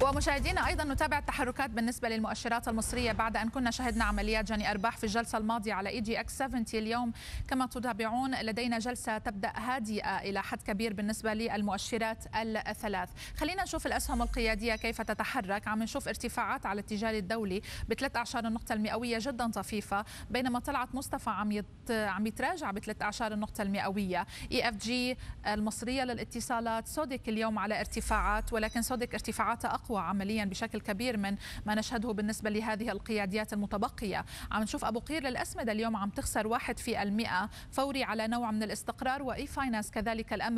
ومشاهدينا أيضا نتابع التحركات بالنسبة للمؤشرات المصرية بعد أن كنا شهدنا عمليات جني أرباح في الجلسة الماضية على EGX 70. اليوم كما تتابعون لدينا جلسة تبدأ هادئة إلى حد كبير بالنسبة للمؤشرات الثلاث. خلينا نشوف الأسهم القيادية كيف تتحرك. عم نشوف ارتفاعات على التجاري الدولي ب13 النقطة المئوية جدا طفيفة، بينما طلعت مصطفى عم يتراجع ب13 النقطة المئوية. EFG المصرية للاتصالات سودك اليوم على ارتفاعات، ولكن سودك ارتفاعاتها أقوى عمليا بشكل كبير من ما نشهده بالنسبة لهذه القياديات المتبقية. عم نشوف أبو قير للأسمدة اليوم عم تخسر 1%، فوري على نوع من الاستقرار، وإي فاينانس كذلك الأمر